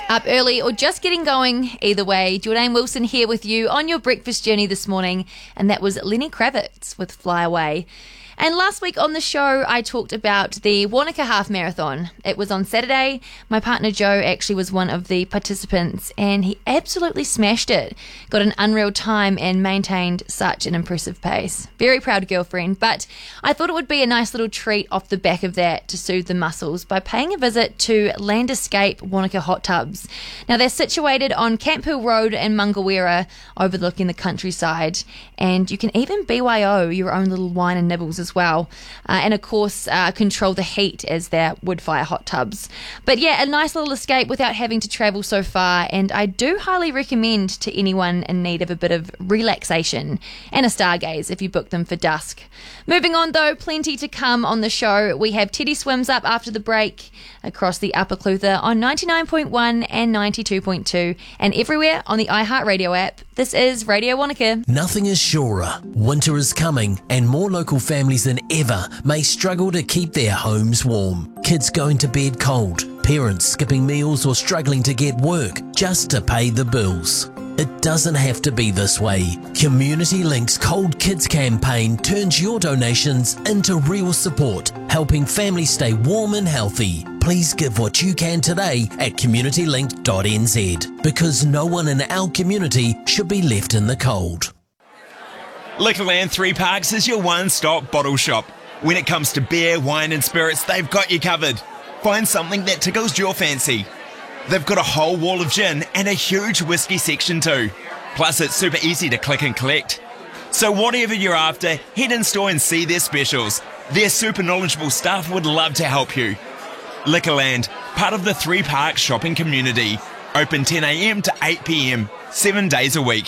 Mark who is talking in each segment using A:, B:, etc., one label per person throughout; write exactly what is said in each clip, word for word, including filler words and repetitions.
A: Up early or just getting going, either way, Jordan Wilson here with you on your breakfast journey this morning, and that was Lenny Kravitz with Fly Away. And last week on the show, I talked about the Wanaka Half Marathon. It was on Saturday. My partner Joe actually was one of the participants, and he absolutely smashed it. Got an unreal time and maintained such an impressive pace. Very proud girlfriend, but I thought it would be a nice little treat off the back of that to soothe the muscles by paying a visit to Land Escape Wanaka Hot Tubs. Now, they're situated on Camp Hill Road in Mungawera, overlooking the countryside, and you can even B Y O your own little wine and nibbles as well, uh, and of course uh, control the heat as their wood fire hot tubs. But yeah, a nice little escape without having to travel so far, and I do highly recommend to anyone in need of a bit of relaxation and a stargaze if you book them for dusk. Moving on though, plenty to come on the show. We have Teddy Swims up after the break across the Upper Clutha on ninety-nine point one and ninety-two point two, and everywhere on the iHeartRadio app. This is Radio Wanaka.
B: Nothing is surer. Winter is coming, and more local families than ever may struggle to keep their homes warm. Kids going to bed cold, parents skipping meals or struggling to get work just to pay the bills. It doesn't have to be this way. Community Link's Cold Kids campaign turns your donations into real support, helping families stay warm and healthy. Please give what you can today at community link dot n z, because no one in our community should be left in the cold.
C: Liquorland Three Parks is your one-stop bottle shop. When it comes to beer, wine and spirits, they've got you covered. Find something that tickles your fancy. They've got a whole wall of gin and a huge whiskey section too. Plus, it's super easy to click and collect. So whatever you're after, head in store and see their specials. Their super knowledgeable staff would love to help you. Liquorland, part of the Three Parks shopping community. Open ten a m to eight p m, seven days a week.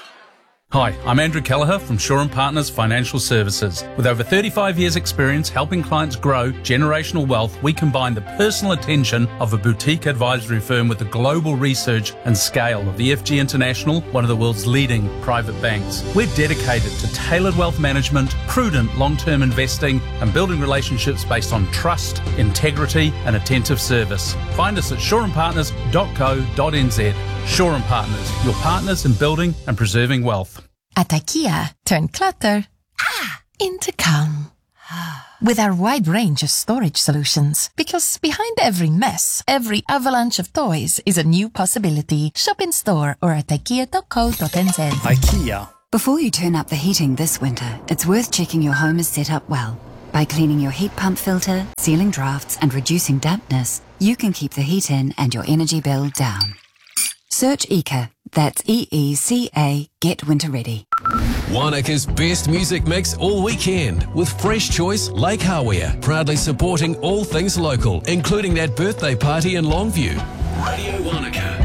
D: Hi, I'm Andrew Kelleher from Shaw and Partners Financial Services. With over thirty-five years experience helping clients grow generational wealth, we combine the personal attention of a boutique advisory firm with the global research and scale of the F G International, one of the world's leading private banks. We're dedicated to tailored wealth management, prudent long-term investing, and building relationships based on trust, integrity, and attentive service. Find us at shaw and partners dot co dot n z. Shaw and Partners, your partners in building and preserving wealth.
E: At IKEA, turn clutter ah, into calm. With our wide range of storage solutions. Because behind every mess, every avalanche of toys is a new possibility. Shop in store or at ikea dot co dot n z.
F: IKEA.
G: Before you turn up the heating this winter, it's worth checking your home is set up well. By cleaning your heat pump filter, sealing drafts, and reducing dampness, you can keep the heat in and your energy bill down. Search E C A, that's E E C A, Get Winter Ready.
H: Wanaka's best music mix all weekend with Fresh Choice Lake Hawea, proudly supporting all things local, including that birthday party in Longview. Radio Wanaka.